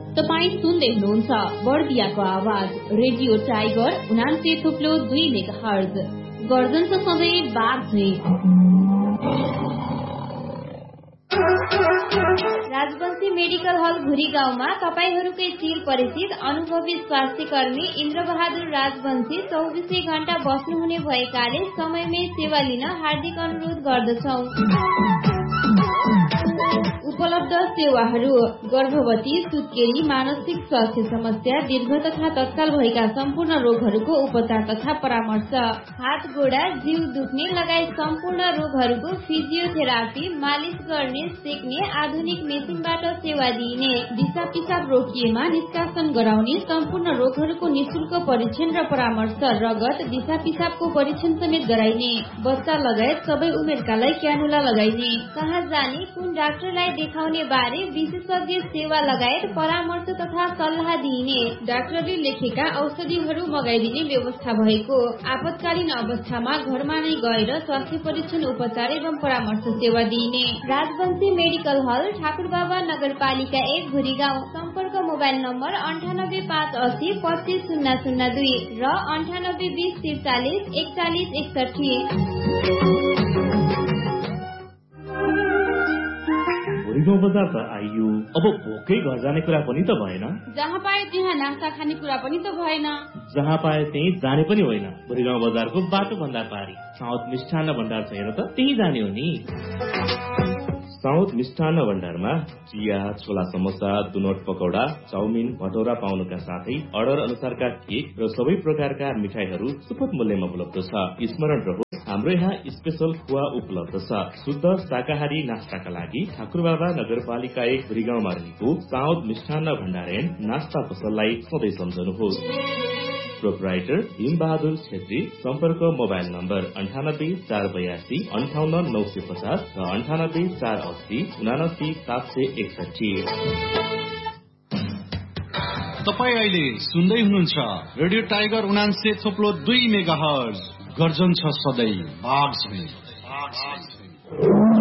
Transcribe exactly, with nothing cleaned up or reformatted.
तपाईँ सुन्दै हुनुहुन्छ बर्दियाको आवाज रेडियो टाइगर उनान्से थुप्लो दुई मेगा हर्ज गर्जन छ सधैँ बाघ झै। राजवंशी मेडिकल हल घुरी गाउँमा तपाईहरूकै चिर परिचित अनुभवी स्वास्थ्य कर्मी इन्द्र बहादुर राजवंशी चौबिसै घण्टा बस्नुहुने भएकाले समयमै सेवा लिन हार्दिक अनुरोध गर्दछौ। उपलब्ध सेवाहरू गर्भवती, सुत्केरी, मानसिक स्वास्थ्य समस्या, दीर्घ तथा तत्काल भएका सम्पूर्ण रोगहरूको उपचार तथा परामर्श, हात गोडा जिउ दुख्ने लगायत सम्पूर्ण रोगहरूको फिजियोथेरापी, मालिश गर्ने, सेक्ने, आधुनिक मेसिनबाट सेवा दिइने, दिशा पिसाब रोकिएमा निष्कासन गराउने, सम्पूर्ण रोगहरूको निशुल्क परीक्षण र परामर्श, रगत, दिशा पिसाबको परीक्षण समेत गराइने, बच्चा लगायत सबै उमेरकालाई क्यानुला लगाइने, कहाँ जाने, कुन डाक्टरलाई देखाउने बारे विशेषज्ञ सेवा लगायत परामर्श तथा सल्लाह दिइने, डाक्टरले लेखेका औषधिहरू मगाइदिने व्यवस्था भएको, आपतकालीन अवस्थामा घरमा नै गएर स्वास्थ्य परीक्षण, उपचार एवं परामर्श सेवा दिइने। राजवंशी मेडिकल हल, ठाकुरबाबा नगरपालिका एक घुरी गाउँ। सम्पर्क मोबाइल नम्बर अन्ठानब्बे पाँच अस्सी पच्चिस शून्य शून्य दुई र अन्ठानब्बे बीस त्रिचालिस एकचालिस एकसठी। बजार त आइयो, अब भोकै घर जाने कुरा पनि त भएन। जहाँ पाए त्यहाँ नास्ता खाने कुरा पनि त भएन। जहाँ पाए त्यही जाने पनि होइन। भुरीगाउँ बजारको बाटो भन्दा पारी साउथ मिष्ठान्न भण्डार छ हेर त, त्यही जाने हो नि। साउथ मिष्ठान्न भण्डारमा चिया, छोला समोसा, दुनोट पकौडा, चाउमिन, भटौरा पाउनुका साथै अर्डर अनुसारका केक र सबै प्रकारका मिठाईहरू सुपथ मूल्यमा उपलब्ध छ। स्मरण रहोस्, हाम्रो यहाँ स्पेशल खुवा उपलब्ध छ। शुद्ध शाकाहारी नास्ताका लागि ठाकुरबाबा नगरपालिका एक भुरीगाउँमा रहेको साउथ मिष्ठान्न भण्डार एन्ड नास्ता पसललाई सधैँ सम्झनुहोस्। प्रोपराइटर भीम बहादुर छेत्री। सम्पर्क मोबाइल नम्बर अन्ठानब्बे चार बयासी अन्ठाउन्न नौ सय पचास र अन्ठानब्बे चार अस्सी उनासी सात सय एकसठी। तपाईँ अहिले सुन्दै हुनुहुन्छ रेडियो टाइगर उनान्से थोप्लो दुई मेगा हर्ज गर्जन छ सधैँ बाघ झै।